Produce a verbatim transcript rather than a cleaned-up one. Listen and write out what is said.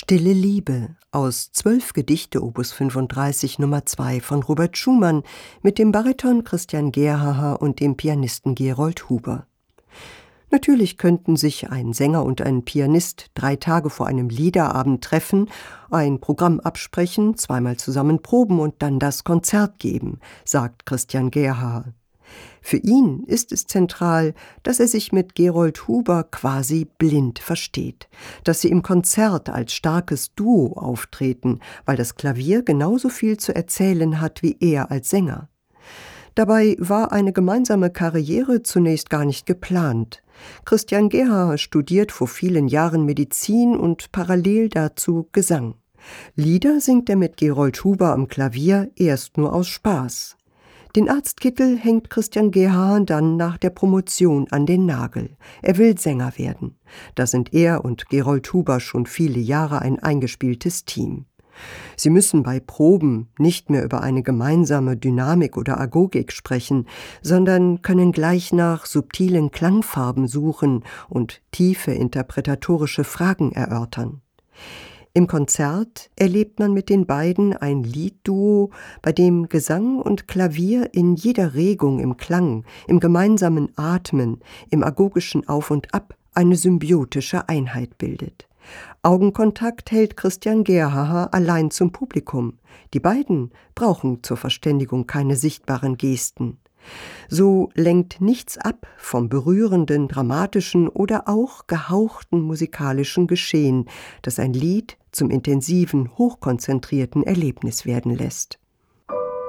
Stille Liebe aus zwölf Gedichte Opus fünfunddreißig Nummer zwei von Robert Schumann mit dem Bariton Christian Gerhaher und dem Pianisten Gerold Huber. Natürlich könnten sich ein Sänger und ein Pianist drei Tage vor einem Liederabend treffen, ein Programm absprechen, zweimal zusammen proben und dann das Konzert geben, sagt Christian Gerhaher. Für ihn ist es zentral, dass er sich mit Gerold Huber quasi blind versteht, dass sie im Konzert als starkes Duo auftreten, weil das Klavier genauso viel zu erzählen hat wie er als Sänger. Dabei war eine gemeinsame Karriere zunächst gar nicht geplant. Christian Gerhaher studiert vor vielen Jahren Medizin und parallel dazu Gesang. Lieder singt er mit Gerold Huber am Klavier erst nur aus Spaß. Den Arztkittel hängt Christian Gerhaher dann nach der Promotion an den Nagel. Er will Sänger werden. Da sind er und Gerold Huber schon viele Jahre ein eingespieltes Team. Sie müssen bei Proben nicht mehr über eine gemeinsame Dynamik oder Agogik sprechen, sondern können gleich nach subtilen Klangfarben suchen und tiefe interpretatorische Fragen erörtern. Im Konzert erlebt man mit den beiden ein Liedduo, bei dem Gesang und Klavier in jeder Regung im Klang, im gemeinsamen Atmen, im agogischen Auf und Ab eine symbiotische Einheit bildet. Augenkontakt hält Christian Gerhaher allein zum Publikum. Die beiden brauchen zur Verständigung keine sichtbaren Gesten. So lenkt nichts ab vom berührenden, dramatischen oder auch gehauchten musikalischen Geschehen, das ein Lied zum intensiven, hochkonzentrierten Erlebnis werden lässt.